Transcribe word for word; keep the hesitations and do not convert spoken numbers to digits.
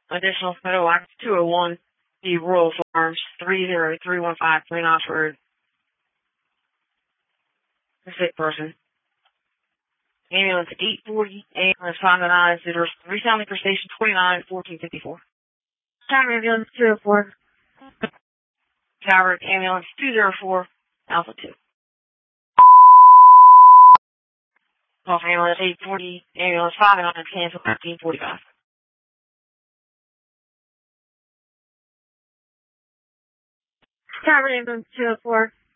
Additional Meadow Act two oh one, the Royal Farms, three zero three one five, Plain Oxford. The sick person. Ambulance eight forty, ambulance five oh nine, resounding for station twenty-nine, fourteen fifty-four. Tower ambulance two oh four. Tower ambulance two oh four, Alpha two. Off ambulance eight forty, ambulance five oh nine, cancel thirteen forty-five. Tower ambulance two oh four.